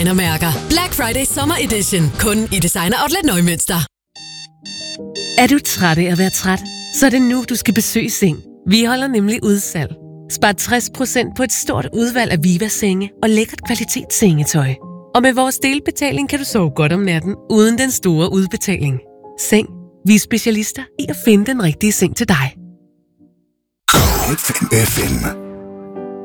Mærker. Black Friday Summer Edition. Kun i Designer Outlet Neumünster. Er du træt af at være træt? Så er det nu, du skal besøge Seng. Vi holder nemlig udsalg. Spar 60% på et stort udvalg af Viva-senge og lækkert kvalitetssengetøj. Og med vores delbetaling kan du sove godt om natten, uden den store udbetaling. Seng. Vi er specialister i at finde den rigtige seng til dig. FM.